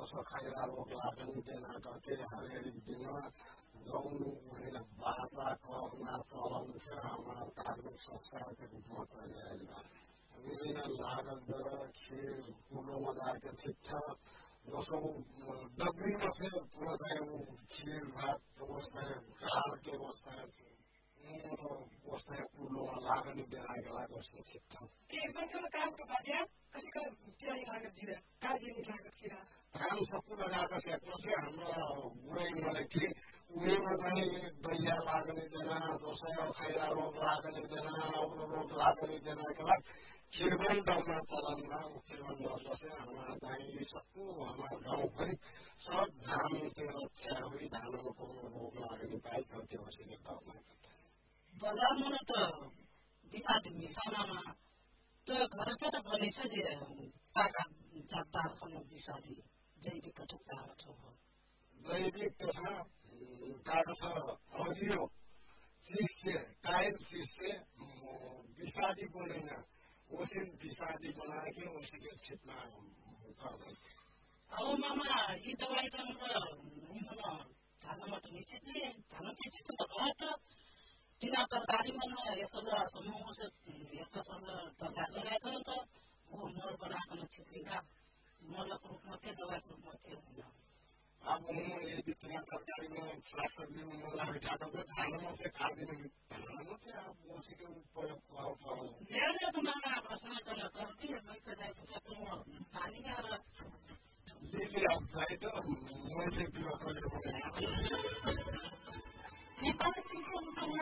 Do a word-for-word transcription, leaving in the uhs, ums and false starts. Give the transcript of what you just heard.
दोसो खैरा रोग लागनी देना करके हरेक दिन जौन महीना भाषा करना चलन थियो हमारा धार्मिक संस्कार के रूप में चले आएगा विभिन्न लागत दर खीर कुलो मजा के शिक्षा दोस्तों डबरी में फिर पूरा खीर भात व्यवस्था है घाल के व्यवस्था है व्यवस्था है कुलो लागनी देना के लागत से शिक्षा एक बार का काम तो बात कसै का क्या लागत जीरा काजी नहीं लागत किरा धान सबको लगाकर सेक्नु से हाम्रो बुढै मलाई ठीक उयोमा चाहिँ दैया लाग्ने देना दोस्रो खैरा रोग लाग्ने देना अरू रोग लाग्ने देना के बाद खिरबन डरमा चलनमा खिरबन डरमा से हमारा चाहिँ सबको हमारा गाउँभरि सब धान के रक्षा हुई धानों को रोग लाग्ने पाई करते बसेको डरमा बजारमा त दिशादी मिसानामा त घरकै त बनेछ दे काका जातदारसँग दिशादी जैविक कटुक्ताहरू छ जैविक तथा कागज हरियो चीज से कायल चीज से विषादी बोलेना उसी विषादी बना के उसी के छिपना कर रहे अब मामा ये दवाई त हाम्रो उममा थानामा त निश्चितले थाना निश्चित त भयो त तिना तरकारीमा न यसो समूह से यसको सँग तरकारी लगाएको त वो मर बनाएको न छिप्रिका मरको रूपमा के दवाईको रूपमा के अब यदि तिना तरकारी में साग सब्जी में मोला बिठाता तो धानों में से खा देने धानों से आप उसी के प्रयोग करो करो मेरे तो मामा प्रश्न चला करती है मैं कदाई तो तुम पानी में आ रहा ले ले आप जाए तो मुझे भी